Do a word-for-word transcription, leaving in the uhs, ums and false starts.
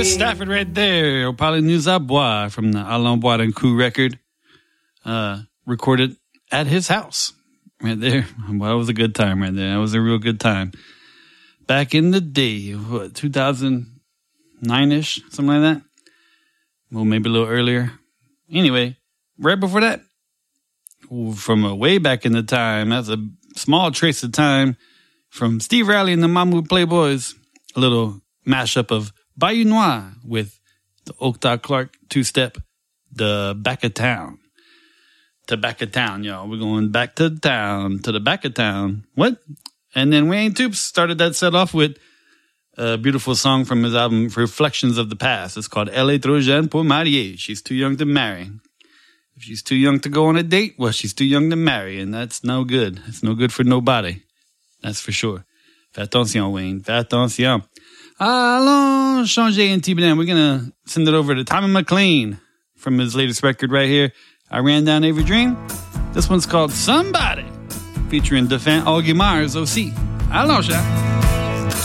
Chris Stafford right there. Opala Nous à Bois from the Alain Bois and Coup record. Uh, recorded at his house. Right there. Well, that was a good time right there. That was a real good time. Back in the day, what, two thousand nine-ish, something like that? Well, maybe a little earlier. Anyway, right before that, from a way back in the time, that's a small trace of time from Steve Riley and the Mahmoud Playboys. A little mashup of Bayou Noir with the Octa Clark two-step, the Back of Town. To back of town, y'all. We're going back to town, to the back of town. What? And then Wayne Toops started that set off with a beautiful song from his album Reflections of the Past. It's called Elle est trop jeune pour marier. She's too young to marry. If she's too young to go on a date, well, she's too young to marry, and that's no good. It's no good for nobody. That's for sure. Fais attention, Wayne. Fais attention. Allons changer un petit peu. We're going to send it over to Tommy McLean from his latest record right here. I Ran Down Every Dream. This one's called Somebody, featuring Defin Algimars O C. Allons, chat.